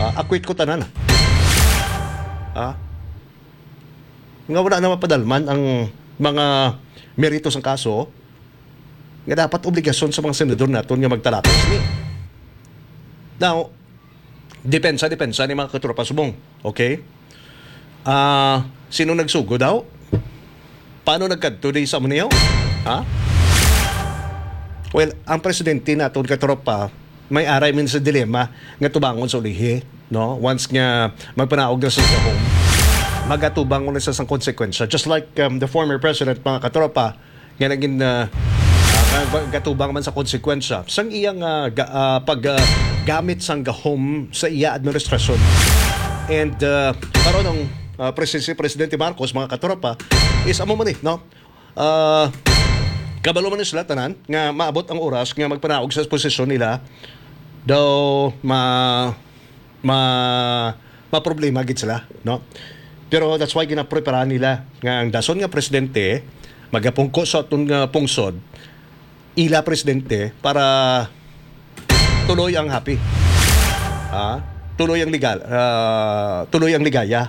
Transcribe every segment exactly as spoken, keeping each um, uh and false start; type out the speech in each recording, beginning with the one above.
Uh, acquit ko tanan. Ah. Nga wala na mapadalman ang mga meritos ng kaso nga dapat obligasyon sa mga senador naton nga magtalakas ni. Now, depensa depensa ni mga katropa subong. Okay? Ah, uh, sino nagsugo daw? Paano nagkadto di sa muniyaw? Ha? Well, ang presidente naton katropa may aray min sa dilema nga tubangon sa ulihi, no? Once nga magpanaog na sa home, magatubang ulit sa sang konsekwensya. Just like um, the former president, mga katropa, nga naging uh, uh, gatubang man sa konsekwensya. Sang iyang uh, ga, uh, paggamit uh, sang gahom sa iya administrasyon. And uh, karon ng uh, presidency Presidente Marcos, mga katropa, is amo man eh, no? Uh, kabalo man sila tanan nga maabot ang oras nga magpanaog sa posisyon nila daw ma ma ma problema gid sila, no? Pero that's why ginapreparahan nila nga ang dason nga presidente magapungko sa atong nga pungsod ila presidente para tuloy ang happy. Ah, tuloy ang legal, uh, tuloy ang ligaya.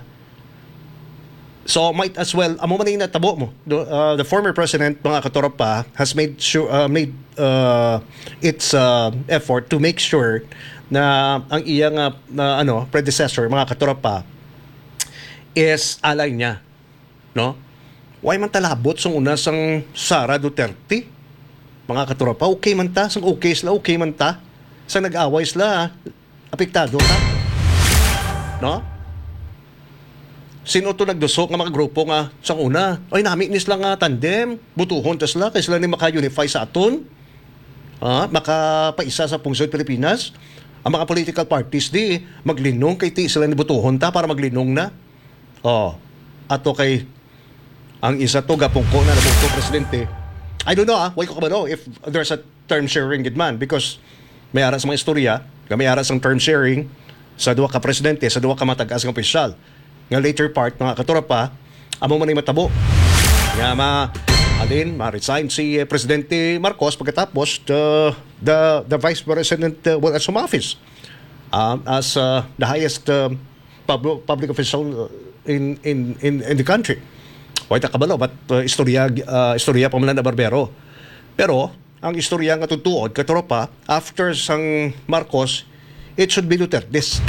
So might as well amo man na tabo mo. The, uh, the former president, mga katropa, has made sure uh, made uh, its uh, effort to make sure na ang iyang uh, na, ano predecessor, mga katropa, is alay niya, no? Why man talabot sang una sang Sara Duterte, mga katropa, okay man ta, sang okay sila, okay man ta, sang nag-away sila, apektado ta, no? Sino to nagdusok nga mga grupo nga sang una? Ay, nami nis lang nga tandem, butuhon ta sila, kaya sila ni maka-unify sa aton, ah, makapaisa sa pungsod Pilipinas. Ang mga political parties di, maglinong kay ti sila ni butuhon ta para maglinong na. Oh, ato kay ang isa to gapungko na nabungko presidente. I don't know ah, why ko kabalo if there's a term sharing gid man, because may ara sa mga istorya, may ara sang term sharing sa duwa ka presidente, sa duwa ka matag-as nga opisyal. Nga later part, mga katropa, amo man ay matabo. Nga ma alin, ma-resign si uh, Presidente Marcos pagkatapos the the the Vice President uh, will assume office uh, as uh, the highest uh, pub- public official in in in in the country. Why ta kabalo, but uh, istorya uh, istorya pa man na barbero. Pero ang istorya nga tutuod katropa, after sang Marcos, it should be Duterte's.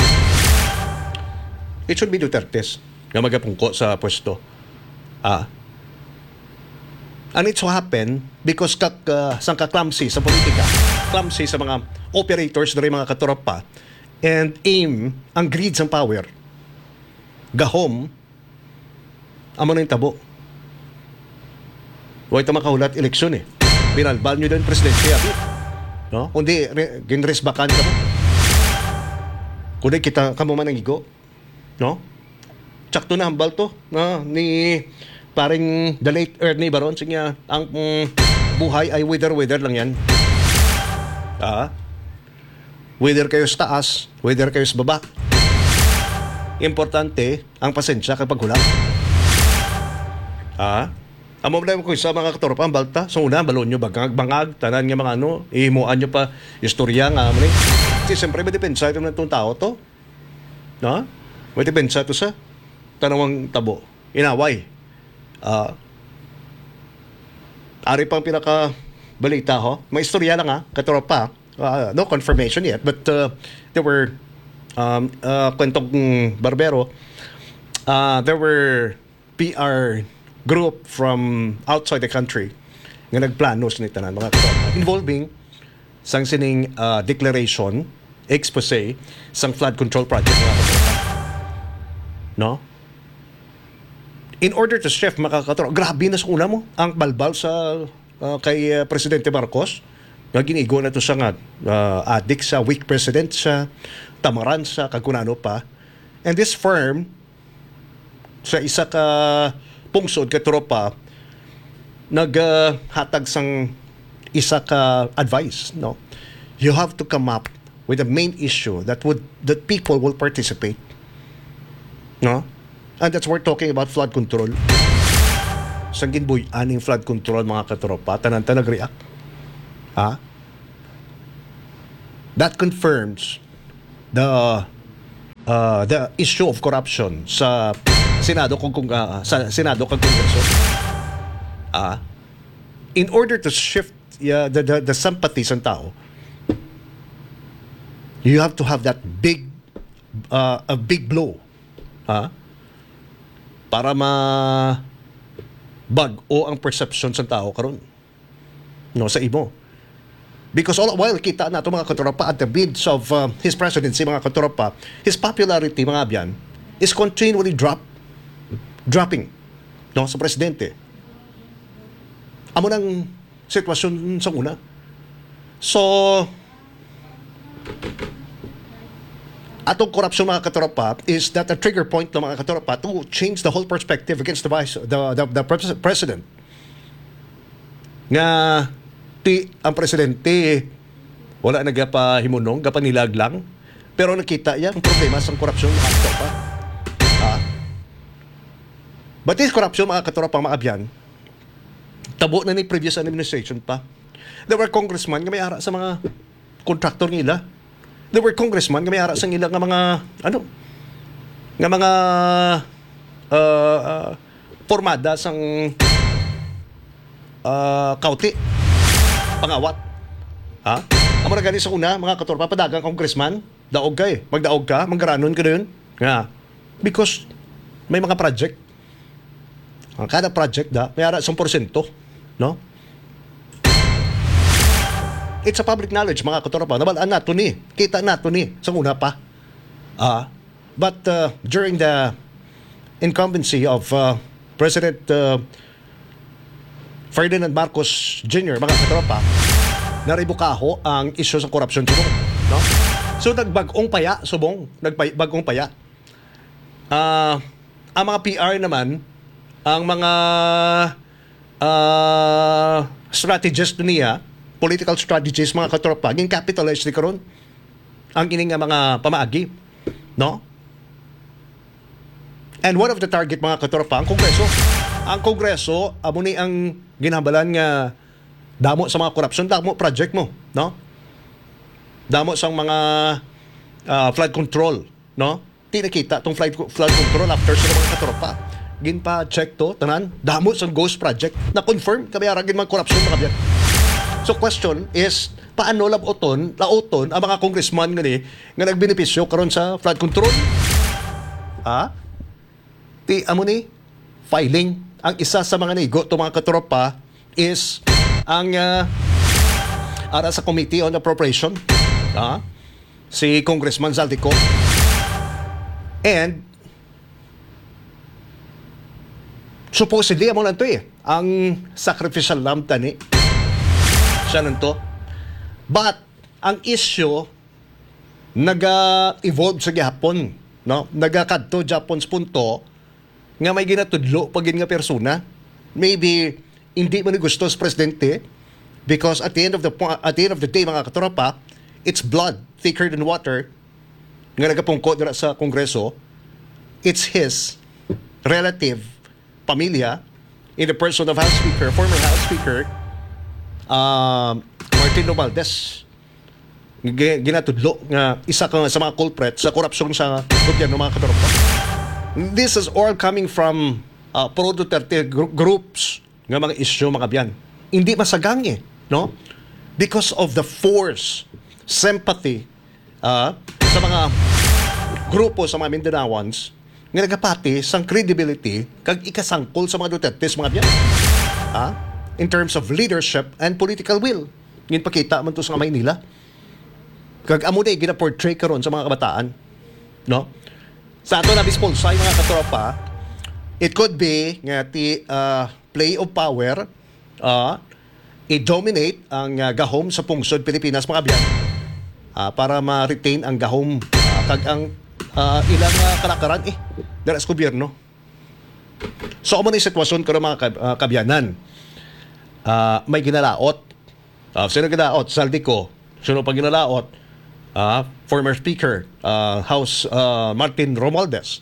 It should be Duterte's nga magapungko sa pwesto. Ah. And it so happen because kak uh, sang ka-clumsy sa politika, clumsy sa mga operators dari mga katropa, and aim ang greed sang power. Gahom amo na yung tabo. Huwag ito makahulat eleksyon eh. Binalbal nyo din presidente abi. No? Kundi ginresbakan ka mo. Kundi kita kamo man ang igo. No? Tsakto na hambal to, no? Ni paring the late Ernie Baron, siya ang um, buhay ay wither-wither lang yan. Ah, wither kayo sa taas, wither kayo sa baba. Importante ang pasensya kapag hulak. Ah, amo na ko sa mga katropa ang balta, so una balon nyo bangag-bangag tanan nga mga ano, ihimuan nyo pa istorya nga mo ni. Kasi siyempre may depensa ito ng itong tao to. No? May depensa ito sa tanawang tabo. Inaway. Uh, ari pang pinaka balita ho. May istorya lang ha, katropa. Uh, no confirmation yet, but uh, there were um, uh, kwentong barbero. Uh, there were P R group from outside the country nga nagplano sa nitanan mga katropa involving sang sining uh, declaration, expose sang flood control project mga katropa. No? In order to shift makakatro, grabe na sa una mo ang balbal sa uh, kay uh, Presidente Marcos. Nga ginigo na to sa nga uh, adik sa weak president sa tamaran sa kagunano pa. And this firm sa isa ka pungsod ka tropa naghatag uh, sang isa ka advice, no? You have to come up with a main issue that would that people will participate. No? And that's we're talking about flood control. Sanggin boy, aning flood control mga katropa, tanan-tan nag-react. Ha? That confirms the uh, the issue of corruption sa Senado kung, kung uh, sa Senado kung Kongreso. Ah, in order to shift uh, the, the the sympathies ng tao, you have to have that big uh, a big blow. Ha? Para ma bag-o ang perception sa tao karon. No, sa imo. Because all the while, kita na ito mga katropa at the bids of uh, his presidency, mga katropa, his popularity, mga abyan, is continually drop, dropping, no, sa presidente. Amo ng sitwasyon sa una. So, atong korupsyon, mga katropa, is that a trigger point ng mga katropa to change the whole perspective against the vice, the, the, the president. Nga, ti ang presidente wala nagapahimunong, gapanilag lang, pero nakita yan ang problema sa korupsyon, mga katropa. Ah. But this korupsyon, mga katropa, mga abyan, tabo na ni previous administration pa. There were congressman nga may ara sa mga contractor nila. There were congressman nga may ara sa nila nga mga ano nga mga uh, uh, formada sang uh, kauti pangawat. Ha? Amo na gani sa una, mga katropa, padagang congressman, daog ka eh. Magdaog ka, manggaranon ka doon. Nga. Because may mga project. Ang kada project da, may ara isang porsyento. No? It's a public knowledge, mga katropa. Nabalaan nato ni. Kita nato ni. Sa una pa. Ah. But uh, during the incumbency of uh, President uh, Ferdinand Marcos Junior, mga katropa, naribukaho ang isyu sa korupsyon subong, no? So nagbagong paya subong, nagbagong paya. Ah, uh, ang mga P R naman, ang mga uh, strategist niya, political strategists, mga katropa, ging capitalize ni karon ang ining nga mga pamaagi, no? And one of the target, mga katropa, ang Kongreso. Ang Kongreso, amo ni ang ginhambalan nga damo sa mga korupsyon, damo project mo, no? Damo sa mga uh, flood control, no? Di nakita tong flood, flood control after sa mga katropa. Gin pa check to, tanan, damo sa ghost project na confirm kabayara gin mga korupsyon, mga kabyan. So question is, paano laboton, lauton ang mga congressman nga ni nga nagbenepisyo karon sa flood control? Ha? Ti amo ni filing. Ang isa sa mga nigo to, mga katropa, is ang uh, ara sa Committee on Appropriation, uh, si Congressman Zaldico. And supposedly amo lang to eh, ang sacrificial lamb tani siya nanto. But ang issue naga-evolve sa gihapon, no? Nagakadto Japon's punto nga may ginatudlo pag nga persona. Maybe hindi man gusto sa presidente because at the end of the at the end of the day, mga katropa, it's blood thicker than water nga nagapungko dira sa Kongreso. It's his relative, pamilya, in the person of House Speaker, former House Speaker um, Martin Romualdez, ginatudlo nga isa ka sa mga culprit sa korupsyon sa gobyerno, mga katropa. This is all coming from uh, pro-Duterte gr- groups ng mga issue, mga biyan. Hindi masagang eh, no? Because of the force, sympathy uh, sa mga grupo sa mga Mindanaoans nga nagapati sang credibility kag ikasangkol sa mga Dutertes, mga biyan. Uh, in terms of leadership and political will. Ngin pakita man to sa Maynila. Kag amo day gina-portray karon sa mga kabataan, no? Sa ato na bispolsay, mga katropa, it could be nga ti uh, play of power, uh, i-dominate ang uh, gahom sa pungsod Pilipinas, mga biyan, uh, para ma-retain ang gahom uh, kag ang uh, ilang uh, kalakaran eh dara sa gobyerno. So amo ni sitwasyon karon, mga kab- uh, kabyanan. Uh, may ginalaot. Uh, sino ginalaot? Zaldico. Sino pa ginalaot? Uh, former Speaker, uh, House uh, Martin Romualdez.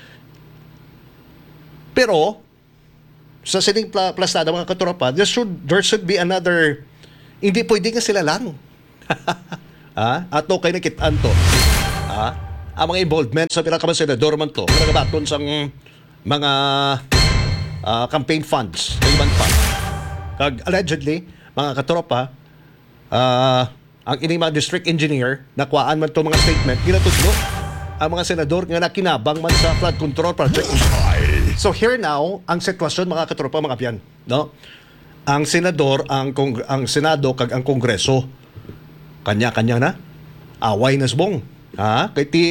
Pero sa sining pla- plastada, mga katropa, there should, there should be another, hindi pwede nga sila lang. Ah, ato kay nakitaan to. Ah, ang mga involvement sa pinaka mga senador man to, pinagabaton sa mga ah, campaign funds, sa iban pa. Kag allegedly, mga katropa, ah, ang ining mga district engineer, nakuhaan man to mga statement, ginatudlo ang mga senador nga nakinabang man sa flood control project. So here now, ang sitwasyon mga katropa, mga piyan, no? Ang senador, ang kong, ang senado kag ang kongreso, kanya-kanya na away na subong. Ha? Kay ti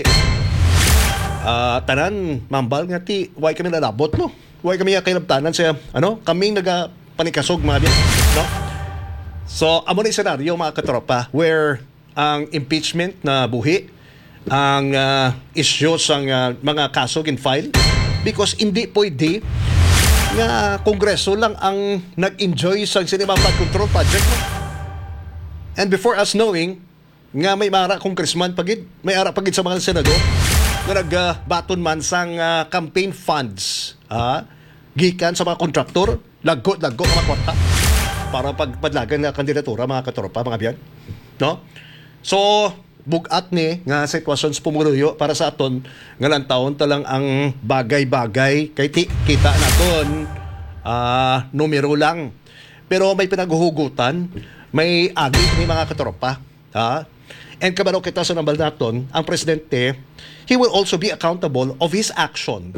ah, tanan mambal nga ti why kami nalabot no? Why kami kailabtanan sa ano? Kaming naga panikasog mga biyan, no? So, amo na yung senaryo mga katropa where ang impeachment na buhi, ang uh, issue sa uh, mga kaso in file because hindi pwede nga kongreso lang ang nag-enjoy sa cinema flood control project mo. And before us knowing nga may mara congressman pagid, may ara pagid sa mga senador nga nagbaton uh, man sang uh, campaign funds, ha? Gikan sa mga kontraktor, lagot-lagot ang mga kwarta para pagpadlagan na kandidatura mga katropa, mga biyan, no? So, bugat ni nga sitwasyon sa pumuluyo para sa aton nga lang taon talang ang bagay-bagay kay ti, kita naton uh, numero lang. Pero may pinaghuhugutan, may agi ni mga katropa, ha? And kabalo kita sa nambal naton, ang presidente, he will also be accountable of his action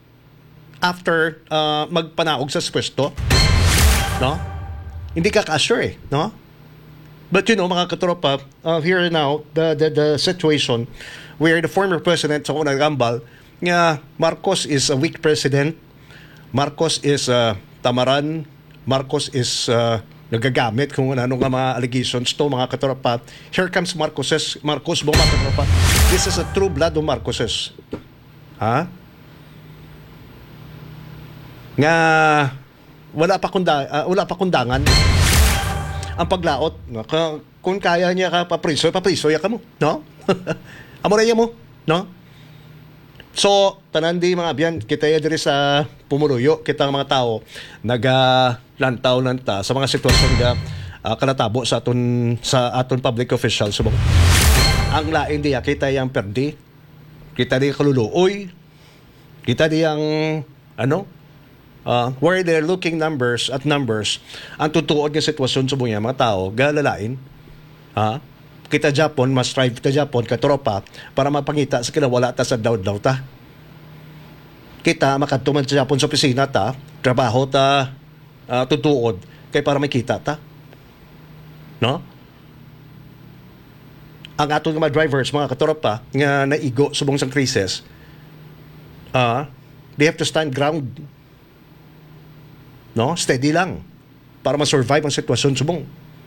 after uh, magpanaog sa pwesto, no? Hindi ka ka-assure eh, no? But you know, mga katropa, uh, here now, the, the the situation where the former president sa unang gambal, nga Marcos is a weak president, Marcos is uh, tamaran, Marcos is uh, nagagamit kung ano nga mga allegations to, mga katropa. Here comes Marcoses, Marcos mo mga katropa. This is a true blood of Marcoses. Ha? Nga wala pa kunda, uh, wala pa kundangan ang paglaot. Kung kaya niya ka papriso, papriso ya ka mo, no? Amo na mo, no? So, tanan di mga biyan, kita ya diri sa pumuluyo, kita mga tao naga lantaw-lanta sa mga sitwasyon nga uh, kanatabo sa aton sa aton public officials subong. Ang lain diya kita yang perdi, kita di kaluluoy, kita di yang ano? Uh, where they're looking numbers at numbers, ang tutuod ng sitwasyon sa mga mga tao, galalain, ha? Kita Japon, mas strive kita Japon, katropa, para mapangita sa kinawala ta sa daw-daw ta. Kita, makatuman sa Japon sa opisina ta, trabaho ta, uh, tutuod, kay para makita ta. No? Ang ato ng mga drivers, mga katropa, nga naigo subong sang krisis, uh, they have to stand ground. No, steady lang para ma-survive ang sitwasyon subong.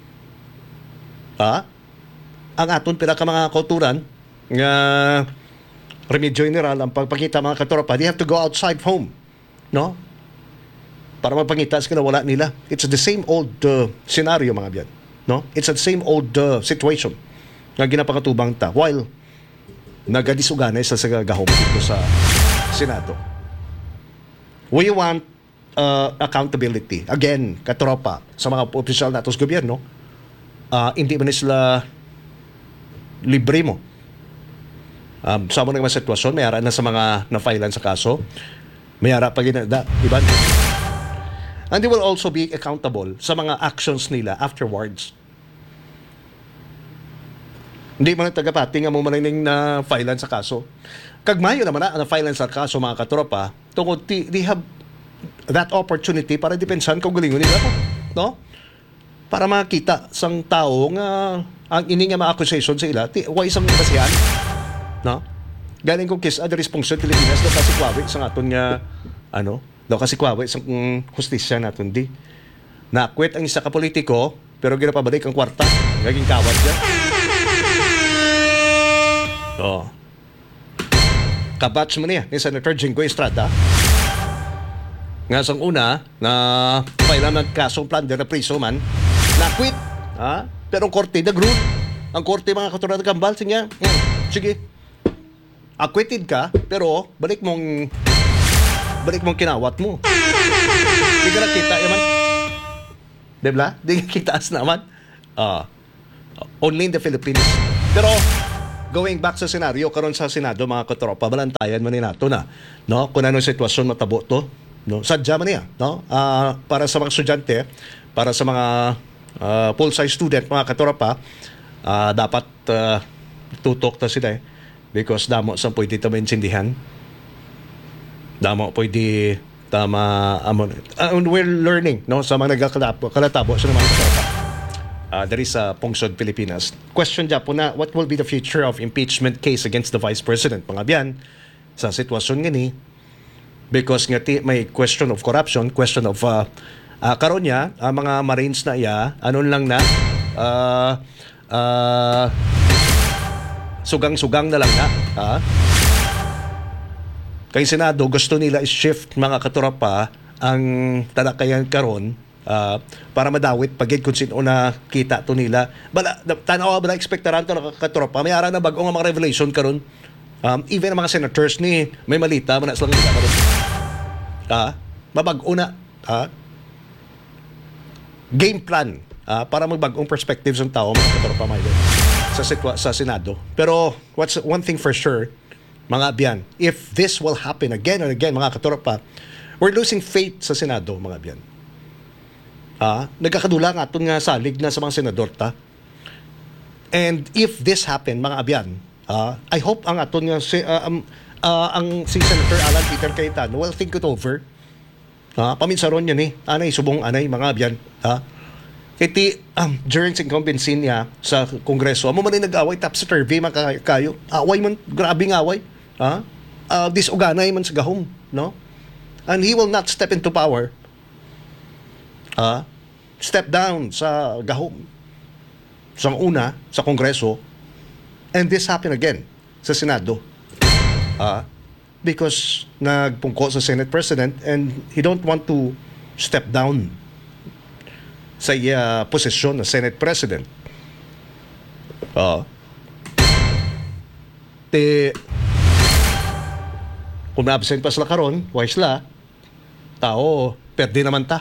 Ha? Ang aton pila ka mga kauturan nga remedyo general ang pagpakita mga katropa, they have to go outside home, no? Para mapangita sa kinawala nila. It's the same old uh, scenario mga biyan, no? It's the same old uh, situation nga ginapakatubang ta while nagadisuganay sa sagagahom dito sa Senado. We want Uh, accountability. Again, katropa, sa mga opisyal natin sa gobyerno, uh, hindi man sila libre mo. Um, sa mga mga sitwasyon, may ara na sa mga na-filean sa kaso, may ara pa ginada, iban. And they will also be accountable sa mga actions nila afterwards. Hindi man tagapati nga mo manining na filean sa kaso. Kagmayo naman na na-filean sa kaso, mga katropa, tungkol ti, they have that opportunity para depensahan kung galingon nila po, no? Para makita sang tao nga ang ini nga mga accusation sa ila, ti, why isang basihan, no? Galing kong kiss at responsible Pilipinas daw kasi kwawi sa aton nga, ano, daw kasi kwawi sa um, hustisya naton di. Nakwit ang isa ka politiko, pero ginapabalik ang kwarta, naging kawat niya. Oh. Kabatch mo niya ni Senator Jinggoy Estrada. Nga sang una, na pailan ng kasong plunder na priso man, na-quit. Ha? Pero ang korte, nag-rule. Ang korte, mga katulad ng kambal, siya, hmm, sige, acquitted ka, pero balik mong, balik mong kinawat mo. Hindi ka nakita, yaman. Diba? Hindi ka kitaas naman. Uh, only in the Philippines. Pero, going back sa senaryo karon sa Senado, mga katropa, balantayan man ni nato na, no? Kung ano sitwasyon matabo to, no? Sadya man niya, no? Ah, para sa mga estudyante, para sa mga ah, full-size student, mga katropa, ah, dapat ah, tutok ta sila eh. Because damo sa pwede ta maintindihan. Damo pwede tama amon. Uh, we're learning, no, sa mga nagkakalabo, kalatabo sa mga katropa. Uh, there is a Pungsod, Pilipinas. Question dyan po na, what will be the future of impeachment case against the Vice President? Mga biyan, sa sitwasyon gani, because nga ti, may question of corruption, question of, uh, uh, karon niya, uh, mga Marines na iya, anon lang na, uh, uh, sugang-sugang na lang na, ha? Kay Senado, gusto nila is-shift mga katropa ang talakayan karon, Uh, para madawit pagid kung sino na kita to nila. Bala, tanaw ba na expectaran to na katropa? May ara na bagong mga revelation karon. Um, even ang mga senators ni may malita man sa nila karon. Ah, mabag-o na, ah. Game plan ah, para magbagong perspectives ng tao mga katropa may sa sitwa, sa Senado. Pero what's one thing for sure, mga abyan, if this will happen again and again mga katropa, we're losing faith sa Senado, mga abyan. Ah, nagkakadula nga aton nga salig na sa mga senador ta. And if this happen mga abyan, ah, I hope ang aton nga si, uh, um, uh, ang si Senator Alan Peter Cayetano will think it over. Ah, paminsaron yan eh. Anay subong anay mga abyan, ha. Kiti um, during sa incumbency niya sa Kongreso, amo man nag-away top sa turvey mga kayo. Away man, grabing away, ha. Uh, disuganay man sa gahom, no? And he will not step into power. Uh, step down sa gahom sa una sa Kongreso, and this happen again sa Senado uh, because nagpungko sa Senate President and he don't want to step down sa iya posisyon na Senate President. Uh, te kung na-absent pa sila karon, wise la tao, perde naman ta.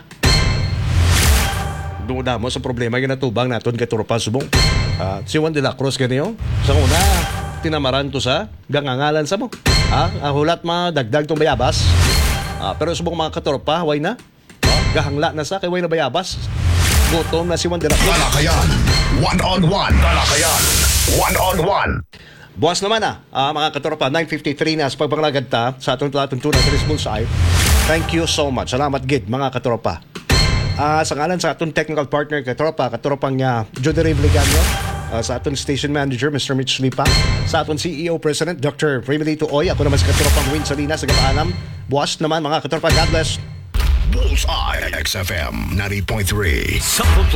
Duda mo sa problema yung natubang naton kay Tropa Subong. Uh, si Juan de la Cruz ganyo. Sa una, tinamaran to sa gangangalan sa mo. Ah, uh, hulat mga dagdag tong bayabas. Uh, pero subong mga katropa, way na. Uh, gahangla na sa kay way na bayabas. Gutom na si Juan de la Cruz. Talakayan, one on one. Talakayan, one on one. Buwas naman na, uh, mga katropa, nine fifty-three na sa pagbanglagad ta sa atong tuntunan sa Bullseye. Thank you so much. Salamat gid mga katropa. Uh, sa ngalan sa atong technical partner katropa, katropang niya Judy Rivligano, uh, sa atong station manager Mister Mitch Lipa, sa atong C E O President Doctor Remelito Oy, ako naman sa katropang Win Salinas sa Gapaalam. Buwas naman mga katropa, God bless. Bullseye X F M ninety point three.